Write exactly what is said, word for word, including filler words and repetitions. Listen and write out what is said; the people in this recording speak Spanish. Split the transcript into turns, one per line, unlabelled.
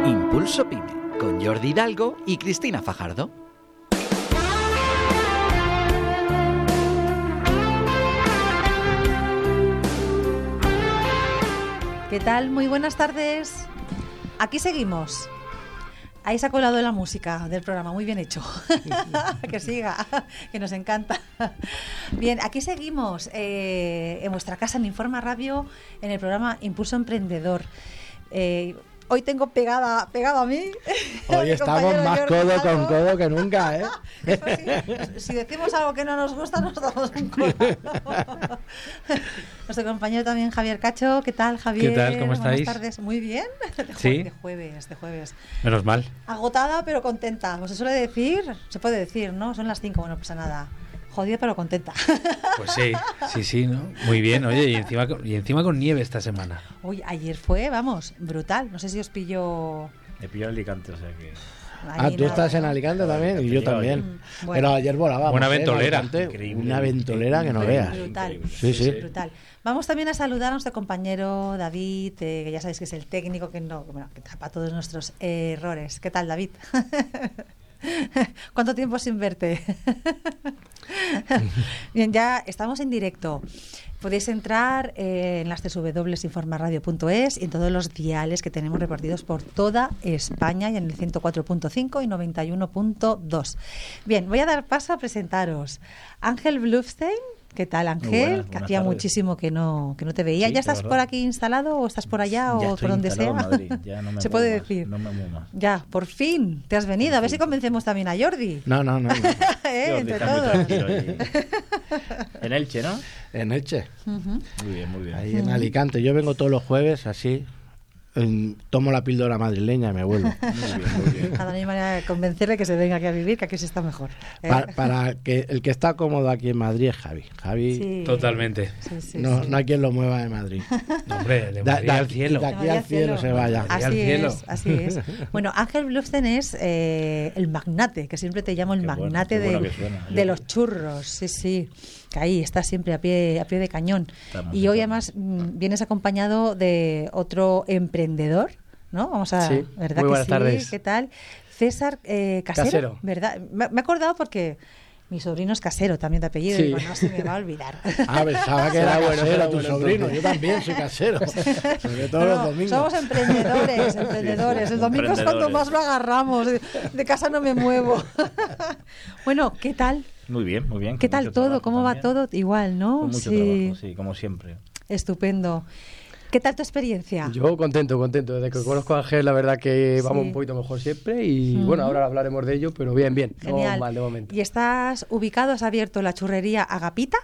Impulso Pyme, con Jordi Hidalgo y Cristina Fajardo.
¿Qué tal? Muy buenas tardes. Aquí seguimos. Ahí se ha colado la música del programa, muy bien hecho. Que siga, que nos encanta. Bien, aquí seguimos eh, en vuestra casa en Informa Radio, en el programa Impulso Emprendedor. Eh, Hoy tengo pegada, pegado a mí.
Hoy estamos más Jordi codo Hidalgo. Con codo que nunca, ¿eh?
Eso sí, si decimos algo que no nos gusta, nos damos un codo. Nuestro compañero también, Javier Cacho. ¿Qué tal, Javier?
¿Qué tal? ¿Cómo estáis?
Buenas tardes. Muy bien. De jue-
¿Sí?
De jueves, de jueves.
Menos mal.
Agotada, pero contenta. Como se suele decir, se puede decir, ¿no? Son las cinco, bueno, no pasa nada. Jodida, pero contenta.
Pues sí, sí, sí, ¿no? Muy bien, oye, y encima, y encima con nieve esta semana.
Uy, ayer fue, vamos, brutal. No sé si os pilló...
Me pilló Alicante, o sea que...
Ah, tú estás en Alicante también y yo también.
Bueno.
Pero ayer volábamos.
Buena
¿eh?
ventolera.
Increíble, una ventolera que no veas.
Brutal.
Sí, sí.
Brutal. Vamos también a saludar a nuestro compañero David, eh, que ya sabéis que es el técnico que no, bueno, que tapa todos nuestros eh, errores. ¿Qué tal, David? ¿Cuánto tiempo sin verte? Bien, ya estamos en directo. Podéis entrar eh, en las doble u doble u doble u punto informaradio punto es y en todos los diales que tenemos repartidos por toda España y en el ciento cuatro punto cinco y noventa y uno punto dos. Bien, voy a dar paso a presentaros. Ángel Blufstein. ¿Qué tal, Ángel?
Buenas,
que
buenas
hacía
tardes.
muchísimo que no que no te veía.
Sí,
¿Ya estás
verdad.
por aquí instalado o estás por allá
Ya
o
estoy
por donde sea?
instalado en Madrid, ya no me
Se
muevo
puede
más,
decir.
No me muevo más.
Ya, por fin te has venido.
Por
A ver si
fin.
convencemos también a Jordi.
No, no, no. no.
¿Eh?
Jordi,
Entre
está muy
todos.
tranquilo ahí. En Elche, ¿no?
En Elche,
Ujú.
Muy bien, muy bien.
ahí en Alicante. Yo vengo todos los jueves así. en- tomo la píldora madrileña y me vuelvo.
Muy bien, muy bien.
Nada, no hay manera de convencerle que se venga aquí a vivir, que aquí se está mejor. ¿eh?
Pa- para que el que está cómodo aquí en Madrid es Javi. Javi,
Sí.
Totalmente.
Sí, sí,
no,
sí.
no hay quien lo mueva de Madrid.
No, hombre, de
Da-
Madrid
da-
al cielo.
de
De
aquí
Madrid
al
al
cielo
cielo.
se vaya.
Así al
Así
cielo.
es, así es. Bueno, Ángel Blufstein es eh, el magnate, que siempre te llamo el
Qué bueno,
magnate
qué bueno
de,
que suena.
de los churros. Sí, sí. Que ahí está siempre a pie, a pie de cañón.
Estamos,
Y hoy
estamos.
además mm, vienes acompañado de otro emprendedor, ¿no? Vamos a...
Sí,
¿verdad
muy
que
buenas
sí?
tardes.
¿Qué tal? César eh, Casero,
Casero.
¿verdad? Me, me he acordado porque mi sobrino es Casero también de apellido.
Sí.
Y digo, no se me va a olvidar.
Ah, pensaba que
Será
era
bueno,
casero
será
tu
bueno,
sobrino.
entonces.
Yo también soy casero. Sobre todo
No,
los
no,
domingos.
somos emprendedores, emprendedores. El domingo es cuando
Emprendedores.
más lo agarramos. De, de casa no me muevo. Bueno, ¿qué tal?
Muy bien, muy bien.
¿Qué
con
tal
mucho
todo?
trabajo
¿Cómo va
también.
todo? Igual, ¿no?
Con mucho
sí.
trabajo, sí, como siempre.
Estupendo. ¿Qué tal tu experiencia?
Yo contento, contento. Desde que conozco a Ángel, la verdad que vamos
Sí.
un poquito mejor siempre. Y
Ujú.
bueno, ahora hablaremos de ello, pero bien, bien. No
Genial.
mal de momento.
¿Y estás ubicado, has abierto la churrería Agapita?